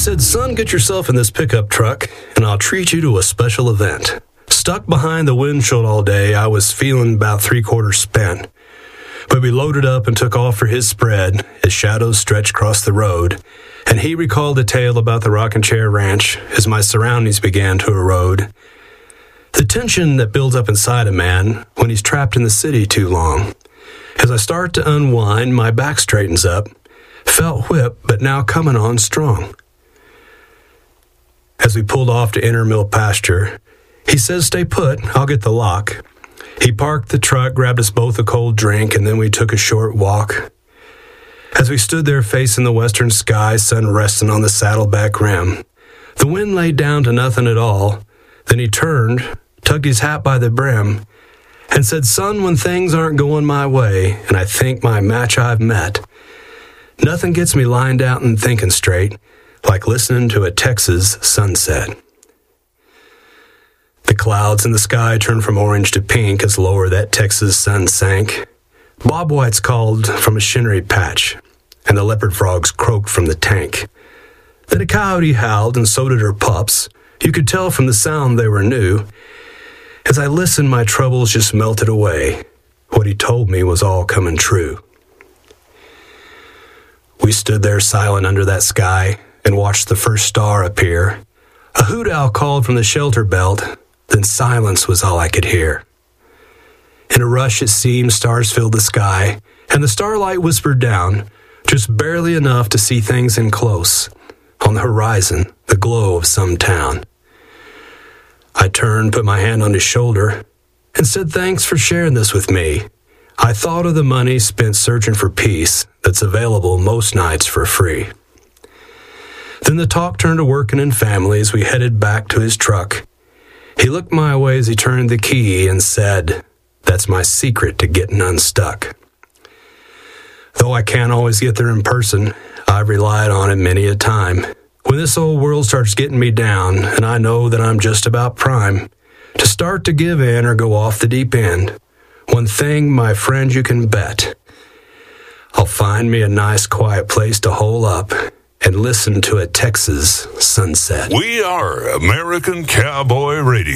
said, "Son, get yourself in this pickup truck, and I'll treat you to a special event." Stuck behind the windshield all day, I was feeling about 3/4 spent. But we loaded up and took off for his spread as shadows stretched across the road, and he recalled a tale about the Rocking Chair Ranch as my surroundings began to erode. The tension that builds up inside a man when he's trapped in the city too long. As I start to unwind, my back straightens up, felt whipped, but now coming on strong. As we pulled off to Inner Mill pasture, he says, "Stay put, I'll get the lock." He parked the truck, grabbed us both a cold drink, and then we took a short walk. As we stood there facing the western sky, sun resting on the saddleback rim, the wind laid down to nothing at all. Then he turned, tugged his hat by the brim, and said, "Son, when things aren't going my way, and I think my match I've met, nothing gets me lined out and thinking straight like listening to a Texas sunset." The clouds in the sky turned from orange to pink as lower that Texas sun sank. Bobwhites called from a shinnery patch, and the leopard frogs croaked from the tank. Then a coyote howled, and so did her pups. You could tell from the sound they were new. As I listened, my troubles just melted away. What he told me was all coming true. We stood there silent under that sky and watched the first star appear. A hoot owl called from the shelter belt. Then silence was all I could hear. In a rush, it seemed, stars filled the sky, and the starlight whispered down, just barely enough to see things in close. On the horizon, the glow of some town. I turned, put my hand on his shoulder, and said, "Thanks for sharing this with me. I thought of the money spent searching for peace that's available most nights for free." Then the talk turned to working in family as we headed back to his truck. He looked my way as he turned the key and said, "That's my secret to getting unstuck." Though I can't always get there in person, I've relied on it many a time. When this old world starts getting me down, and I know that I'm just about prime to start to give in or go off the deep end, one thing, my friend, you can bet, I'll find me a nice quiet place to hole up and listen to a Texas sunset. We are American Cowboy Radio.